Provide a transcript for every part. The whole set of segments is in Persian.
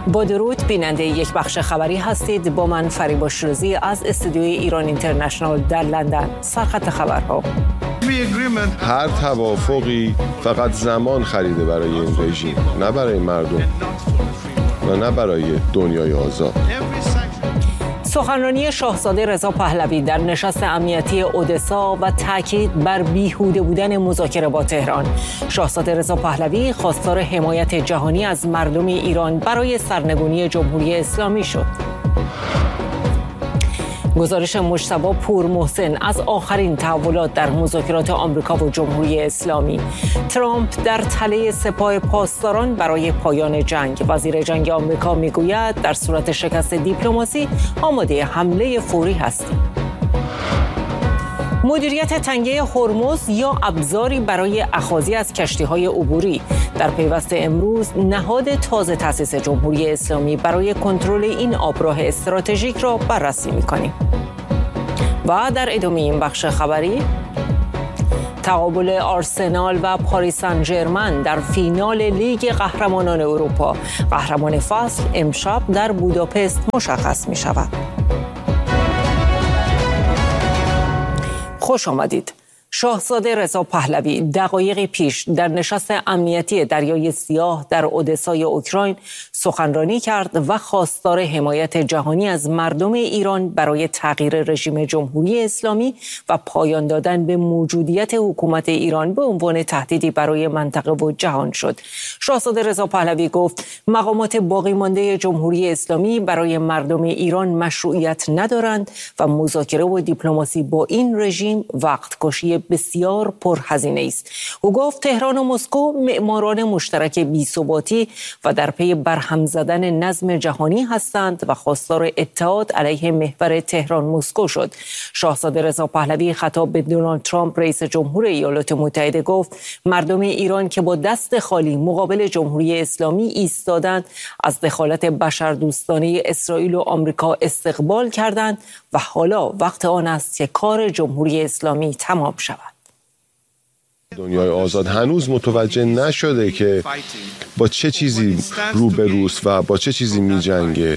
با درود، بیننده یک بخش خبری هستید. با من فریبا شیرازی از استودیوی ایران اینترنشنال در لندن. سرخط خبرها: هر توافقی فقط زمان خریده برای این رژیم، نه برای مردم و نه برای دنیای آزاد. سخنرانی شاهزاده رضا پهلوی در نشست امنیتی اودسا و تاکید بر بیهوده بودن مذاکره با تهران. شاهزاده رضا پهلوی خواستار حمایت جهانی از مردم ایران برای سرنگونی جمهوری اسلامی شد. گزارش مجتبی پورمحسن از آخرین تحولات در مذاکرات آمریکا و جمهوری اسلامی. ترامپ در تله سپاه پاسداران برای پایان جنگ. وزیر جنگ آمریکا میگوید در صورت شکست دیپلماسی آماده حمله فوری هستیم. مدیریت تنگه هرمز یا ابزاری برای اخاذی از کشتی‌های عبوری. در پیوست امروز نهاد تازه تأسیس جمهوری اسلامی برای کنترل این آبراه استراتژیک را بررسی می‌کنیم. و در ادامه این بخش خبری، تقابل آرسنال و پاریس سن ژرمن در فینال لیگ قهرمانان اروپا. قهرمان فصل امشب در بوداپست مشخص می‌شود. خوش آمدید. شاهزاده رضا پهلوی دقایقی پیش در نشست امنیتی دریای سیاه در اودسای اوکراین سخنرانی کرد و خواستار حمایت جهانی از مردم ایران برای تغییر رژیم جمهوری اسلامی و پایان دادن به موجودیت حکومت ایران به عنوان تهدیدی برای منطقه و جهان شد. شاهزاده رضا پهلوی گفت مقامات باقی مانده جمهوری اسلامی برای مردم ایران مشروعیت ندارند و مذاکره و دیپلماسی با این رژیم وقت کشی بسیار پرهزینه است. او گفت تهران و مسکو معماران مشترک بی‌ثباتی و در پی برهم زدن نظم جهانی هستند و خواستار اتحاد علیه محور تهران مسکو شد. شاهزاده رضا پهلوی خطاب به دونالد ترامپ رئیس جمهور ایالات متحده گفت مردم ایران که با دست خالی مقابل جمهوری اسلامی ایستادند از دخالت بشردوستانه اسرائیل و آمریکا استقبال کردند و حالا وقت آن است که کار جمهوری اسلامی تمام شود. دنیای آزاد هنوز متوجه نشده که با چه چیزی روبروست و با چه چیزی می جنگه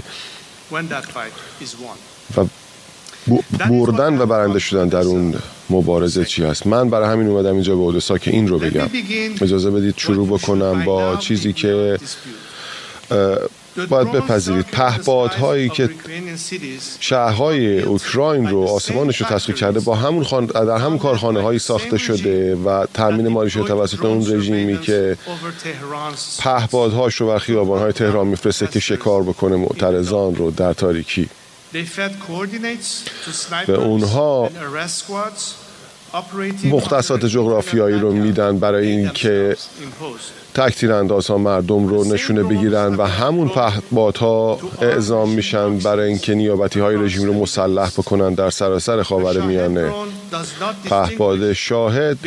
و بردن و برنده شدن در اون مبارزه چی هست. من برای همین اومدم اینجا به اودسا که این رو بگم. اجازه بدید شروع بکنم با چیزی که باید بپذیرید. پهپادهایی که شهرهای اوکراین رو آسمانش رو تسخیر کرده در همون کارخانه هایی ساخته شده و تامین مالی شده توسط اون رژیمی که پهپادهاش رو بر خیابان‌های تهران میفرسته که شکار بکنه معترضان رو در تاریکی. به اونها مختصات جغرافیایی رو میدن برای اینکه تک‌تیراندازها مردم رو نشونه بگیرن و همون پهپادها اعزام میشن برای اینکه نیابتی‌های رژیم رو مسلح بکنن در سراسر خاورمیانه. پهپاد شاهد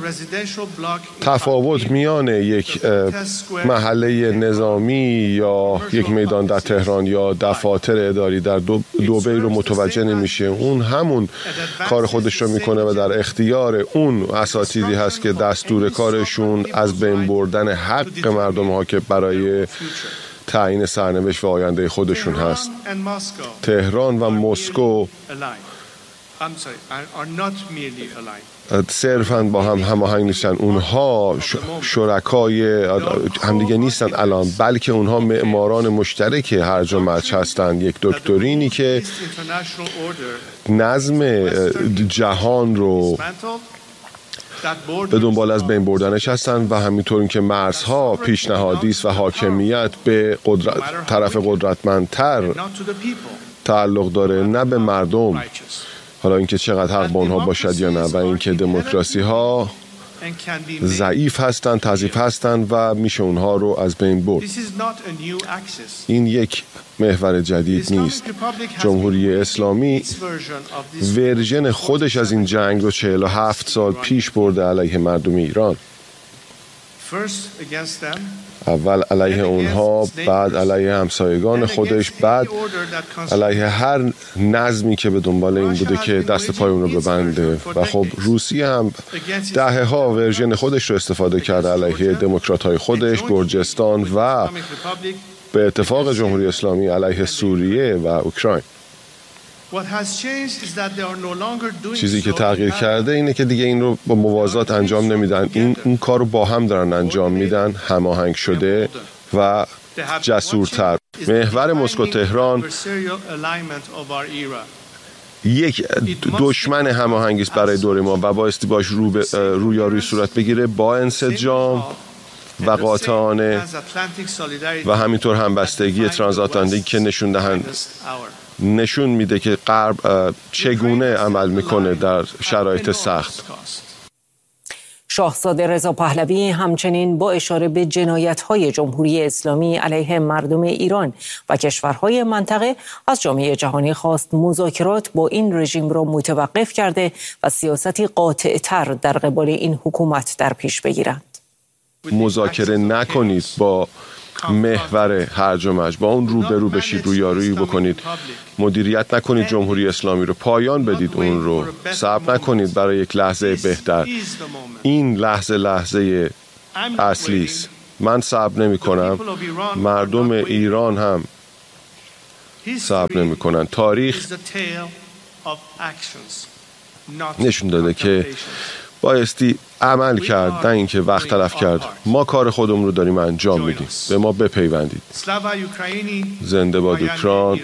تفاوت میان یک محله نظامی یا یک میدان در تهران یا دفاتر اداری در دبی رو متوجه نمیشه. اون همون کار خودش رو میکنه و در اختیار اون اساتیدی هست که دستور کارشون از بین بردن حق مردم ها که برای تعیین سرنوشت و آینده خودشون هست. تهران و مسکو صرفاً با هم هماهنگ نیستن. اونها شرکای همدیگه نیستن الان، بلکه اونها معماران مشترک هرج و مرج هستن. یک دکترینی که نظم جهان رو به دنبال از بین بردنش هستن و همینطور که مرزها پیشنهادی است و حاکمیت به طرف قدرتمندتر تعلق داره، نه به مردم. حالا اینکه چقدر حق با اونها باشد یا نه، و اینکه دموکراسی ها ضعیف هستند، تضعیف هستند و میشه اونها رو از بین برد. این یک محور جدید نیست. جمهوری اسلامی ورژن خودش از این جنگ رو 47 سال پیش برده علیه مردم ایران. اول علیه اونها، بعد علیه همسایگان خودش، بعد علیه هر نظمی که به دنبال این بوده که دست پای اون رو ببنده. و خب روسیه هم دهه‌ها ورژن خودش رو استفاده کرده علیه دموکرات‌های خودش، گرجستان و به اتفاق جمهوری اسلامی علیه سوریه و اوکراین. چیزی که تغییر کرده اینه که دیگه این رو با موازات انجام نمیدن، این کار رو با هم دارن انجام میدن، هماهنگ شده و جسورتر. محور مسکو تهران یک دشمن هماهنگی است برای دوره ما و بایستی باش رویارویی صورت بگیره با انسجام و قاطعانه و همینطور همبستگی ترانزاتلانتیک که نشون میده که غرب چگونه عمل میکنه در شرایط سخت. شاهزاده رضا پهلوی همچنین با اشاره به جنایت‌های جمهوری اسلامی علیه مردم ایران و کشورهای منطقه از جامعه جهانی خواست مذاکرات با این رژیم را متوقف کرده و سیاستی قاطع‌تر در قبال این حکومت در پیش بگیرند. مذاکره نکنید با محور هرج و مرج، با اون روبرو بشید، رویارویی بکنید، مدیریت نکنید جمهوری اسلامی رو، پایان بدید اون رو، صبر نکنید برای یک لحظه بهتر. این لحظه اصلی است. من صبر نمی کنم، مردم ایران هم صبر نمی کنن. تاریخ نشون داده که بایستی عمل کرد، نه اینکه وقت تلف کرد. ما کار خودمون رو داریم انجام میدیم، به ما بپیوندید. زنده باد اوکراین.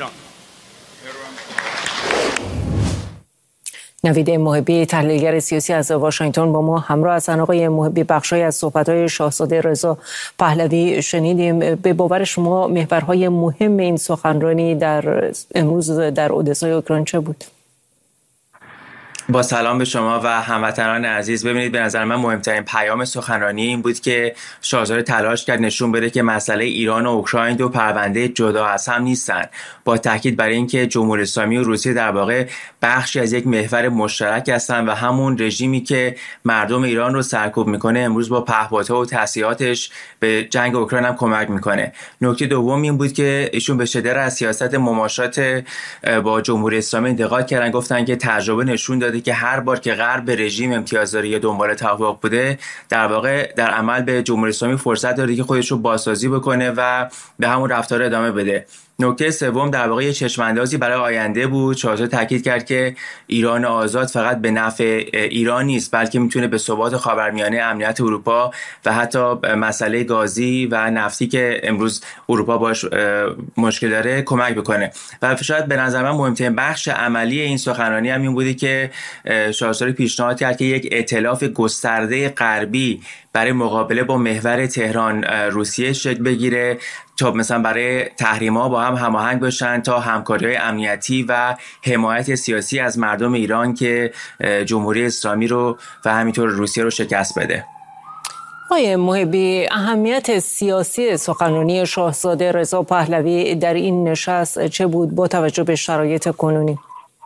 نوید محبی، تحلیلگر سیاسی از واشنگتن با ما همراه هستند. آقای محبی، بخشی از صحبت‌های شاهزاده رضا پهلوی شنیدیم. به باور شما محورهای مهم این سخنرانی امروز در اودسای اوکراین چه بود؟ با سلام به شما و هموطنان عزیز. ببینید، به نظر من مهمترین پیام سخنرانی این بود که شاهزاده تلاش کرد نشون بده که مسئله ایران و اوکراین دو پرونده جدا از هم نیستن، با تاکید بر اینکه جمهوری اسلامی و روسیه در واقع بخشی از یک محور مشترک هستن و همون رژیمی که مردم ایران رو سرکوب میکنه امروز با پهپادها و تسلیحاتش به جنگ اوکراین هم کمک میکنه. نکته دوم این بود که ایشون به شدت از سیاست مماشات با جمهوری اسلامی انتقاد کردن. گفتن که تجربه نشون داده که هر بار که غرب به رژیم امتیازداری یا دنبال توافق بوده، در واقع در عمل به جمهوری اسلامی فرصت داده که خودش رو بازسازی بکنه و به همون رفتار ادامه بده. نکته سوم در واقع چشم‌اندازی برای آینده بود. شاهزاده تاکید کرد که ایران آزاد فقط به نفع ایران نیست، بلکه میتونه به ثبات خاورمیانه، امنیت اروپا و حتی مسئله گازی و نفتی که امروز اروپا باش مشکل داره کمک بکنه. و شاید به نظر من مهمترین بخش عملی این سخنرانی هم این بوده که شاهزاده پیشنهاد کرد که یک ائتلاف گسترده غربی برای مقابله با محور تهران روسیه شکل بگیره تا مثلا برای تحریم‌ها با هم هماهنگ بشن تا همکاری‌های امنیتی و حمایت سیاسی از مردم ایران که جمهوری اسلامی رو و همینطور روسیه رو شکست بده. آقای محبی، اهمیت سیاسی سخنرانی شاهزاده رضا پهلوی در این نشست چه بود با توجه به شرایط کنونی؟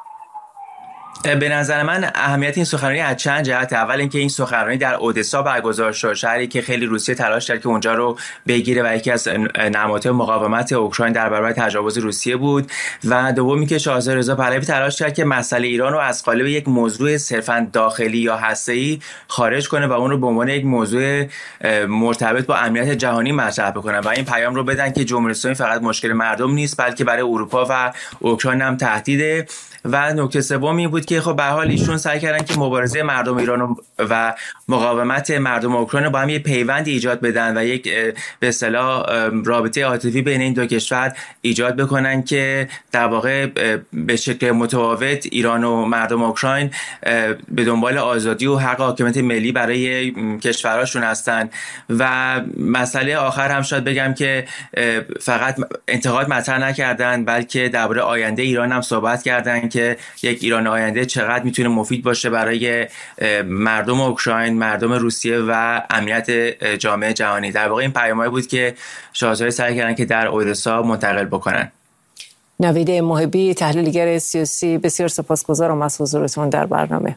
به نظر من اهمیت این سخنرانی از چند جهت. اول اینکه این سخنرانی در اودسا برگزار شد، شهری که خیلی روسیه تلاش کرد که اونجا رو بگیره و یکی از نمادهای مقاومت اوکراین در برابر تجاوز روسیه بود. و دومی که شاهزاده رضا پهلوی تلاش کرد که مسئله ایران رو از قالب یک موضوع صرفاً داخلی یا هسته‌ای خارج کنه و اون رو به عنوان یک موضوع مرتبط با امنیت جهانی مطرح بکنه و این پیام رو بدن که جمهوری اسلامی فقط مشکل مردم نیست، بلکه برای اروپا و اوکراین هم تهدیده. و نکته سومی بود که خب به هر حال ایشون سعی کردن که مبارزه مردم ایران و مقاومت مردم اوکراین با هم یه پیوند ایجاد بدن و یک به اصطلاح رابطه عاطفی بین این دو کشور ایجاد بکنن که در واقع به شکل متفاوت ایران و مردم اوکراین به دنبال آزادی و حق حاکمیت ملی برای کشورهاشون هستن. و مسئله آخر هم شاید بگم که فقط انتقاد مطرح نکردن، بلکه درباره آینده ایران هم صحبت کردن که یک ایران آینده چقدر میتونه مفید باشه برای مردم اوکراین، مردم روسیه و امنیت جامعه جهانی. در واقع این پیامایی بود که شاهزاده سعی کردن که در اودسا منتقل بکنن. نوید محبی، تحلیلگر سیاسی، بسیار سپاسگزارم از حضورتون در برنامه.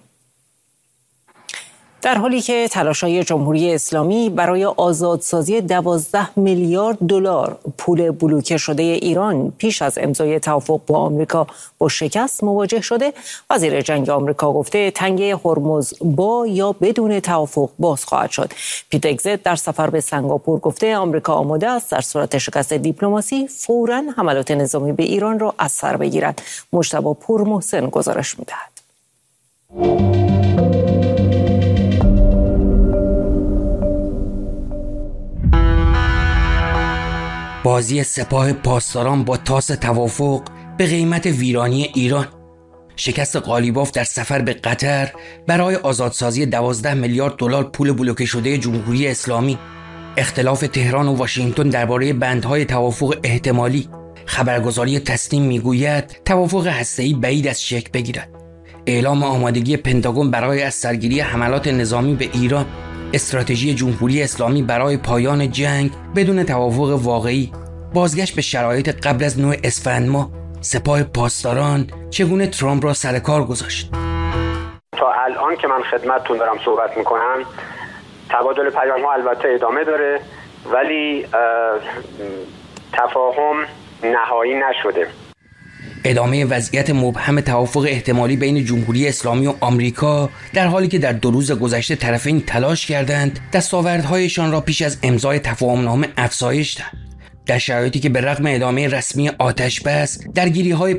در حالی که تلاش‌های جمهوری اسلامی برای آزادسازی 12 میلیارد دلار پول بلوکه شده ایران پیش از امضای توافق با آمریکا با شکست مواجه شده، وزیر جنگ آمریکا گفته تنگه هرمز با یا بدون توافق باز خواهد شد. پیت هگزت در سفر به سنگاپور گفته آمریکا آماده است در صورت شکست دیپلماسی فوراً حملات نظامی به ایران را از سر بگیرد. مجتبی پورمحسن گزارش می‌دهد. بازی سپاه پاسداران با تاس توافق به قیمت ویرانی ایران، شکست قالیباف در سفر به قطر برای آزادسازی 12 میلیارد دلار پول بلوکه شده جمهوری اسلامی، اختلاف تهران و واشنگتن درباره بندهای توافق احتمالی، خبرگزاری تسنیم میگوید توافق هسته‌ای بعید از شکل بگیرد، اعلام آمادگی پنتاگون برای از سرگیری حملات نظامی به ایران، استراتژی جمهوری اسلامی برای پایان جنگ بدون توافق واقعی، بازگشت به شرایط قبل از 9 اسفند ماه، سپاه پاسداران چگونه ترامپ را سر کار گذاشت. تا الان که من خدمتتون دارم صحبت میکنم تبادل پیام ها البته ادامه داره، ولی تفاهم نهایی نشده. ادامه وضعیت مبهم توافق احتمالی بین جمهوری اسلامی و آمریکا در حالی که در 2 روز گذشته طرفین تلاش کردند دستاوردهایشان را پیش از امضای تفاهمنامه افزایش دهند، در شرایطی که به رغم ادامه رسمی آتش بس درگیری‌های